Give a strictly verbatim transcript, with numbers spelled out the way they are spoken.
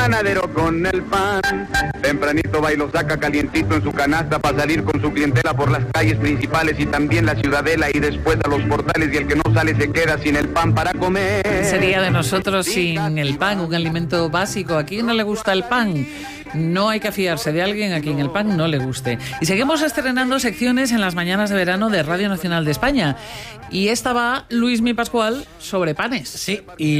panadero con el pan. Tempranito va y lo saca calientito en su canasta para salir con su clientela por las calles principales y también la ciudadela y después a los portales, y el que no sale se queda sin el pan para comer. ¿Qué sería de nosotros sin el pan, un alimento básico? ¿A quién no le gusta el pan? No hay que fiarse de alguien a quien el pan no le guste. Y seguimos estrenando secciones en las mañanas de verano de Radio Nacional de España. Y esta va, Luismi Pascual, sobre panes. Sí, y